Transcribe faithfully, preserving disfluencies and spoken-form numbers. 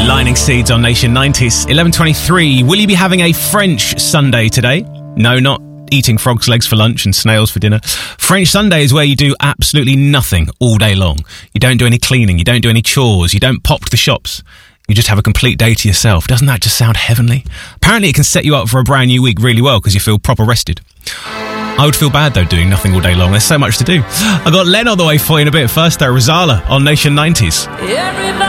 Lining Seeds on Nation nineties. eleven twenty-three. Will you be having a French Sunday today? No, not eating frog's legs for lunch and snails for dinner. French Sunday is where you do absolutely nothing all day long. You don't do any cleaning, you don't do any chores, you don't pop to the shops. You just have a complete day to yourself. Doesn't that just sound heavenly? Apparently it can set you up for a brand new week really well because you feel proper rested. I would feel bad though doing nothing all day long. There's so much to do. I got Len on the way for you in a bit. First though, Rosala on Nation nineties. Everybody